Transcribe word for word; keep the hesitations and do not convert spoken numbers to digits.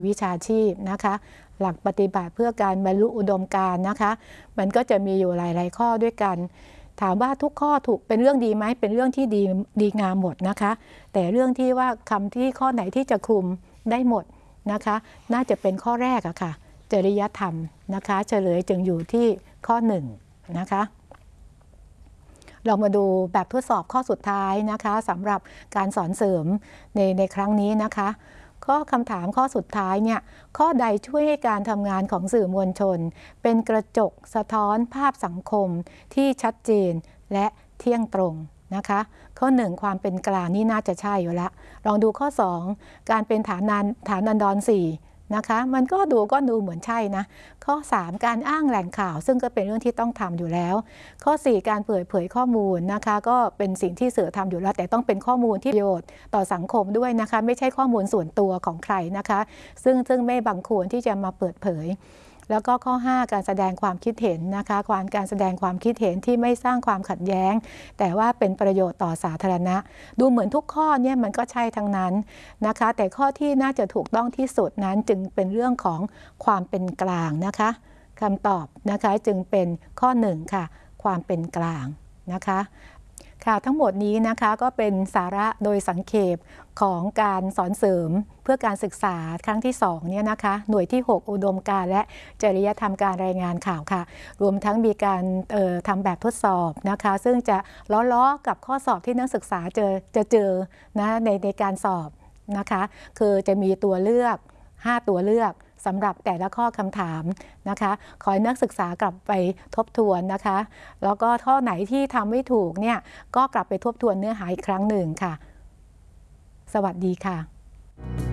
วิชาชีพนะคะหลักปฏิบัติเพื่อการบรรลุอุดมการณ์นะคะมันก็จะมีอยู่หลายๆข้อด้วยกันถามว่าทุกข้อถูกเป็นเรื่องดีไหมเป็นเรื่องที่ดีดีงามหมดนะคะแต่เรื่องที่ว่าคำที่ข้อไหนที่จะคลุมได้หมดนะคะน่าจะเป็นข้อแรกอะค่ะจริยธรรมนะคะเฉลยจึงอยู่ที่ข้อหนึ่งนะคะเรามาดูแบบทดสอบข้อสุดท้ายนะคะสำหรับการสอนเสริมในในครั้งนี้นะคะข้อคำถามข้อสุดท้ายเนี่ยข้อใดช่วยให้การทำงานของสื่อมวลชนเป็นกระจกสะท้อนภาพสังคมที่ชัดเจนและเที่ยงตรงนะคะข้อหนึ่งความเป็นกลางนี่น่าจะใช่อยู่แล้วลองดูข้อสองการเป็นฐานันฐานันดรสี่นะคะมันก็ดูก็ดูเหมือนใช่นะข้อสามการอ้างแหล่งข่าวซึ่งก็เป็นเรื่องที่ต้องทำอยู่แล้วข้อสี่การเปิดเผยข้อมูลนะคะก็เป็นสิ่งที่สื่อทำอยู่แล้วแต่ต้องเป็นข้อมูลที่ประโยชน์ต่อสังคมด้วยนะคะไม่ใช่ข้อมูลส่วนตัวของใครนะคะซึ่งซึ่งไม่บังควรที่จะมาเปิดเผยแล้วก็ข้อห้าการแสดงความคิดเห็นนะคะความการแสดงความคิดเห็นที่ไม่สร้างความขัดแย้งแต่ว่าเป็นประโยชน์ต่อสาธารณะดูเหมือนทุกข้อเนี่ยมันก็ใช่ทั้งนั้นนะคะแต่ข้อที่น่าจะถูกต้องที่สุดนั้นจึงเป็นเรื่องของความเป็นกลางนะคะคำตอบนะคะจึงเป็นข้อหนึ่งค่ะความเป็นกลางนะคะค่ะทั้งหมดนี้นะคะก็เป็นสาระโดยสังเขปของการสอนเสริมเพื่อการศึกษาครั้งที่สองเนี่ยนะคะหน่วยที่หกอุดมการณ์และจริยธรรมการรายงานข่าวค่ะรวมทั้งมีการทำแบบทดสอบนะคะซึ่งจะล้อๆกับข้อสอบที่นักศึกษาเจอจะเจอนะในในการสอบนะคะคือจะมีตัวเลือกห้าตัวเลือกสำหรับแต่ละข้อคำถามนะคะขอให้นักศึกษากลับไปทบทวนนะคะแล้วก็ข้อไหนที่ทำไม่ถูกเนี่ยก็กลับไปทบทวนเนื้อหาอีกครั้งหนึ่งค่ะสวัสดีค่ะ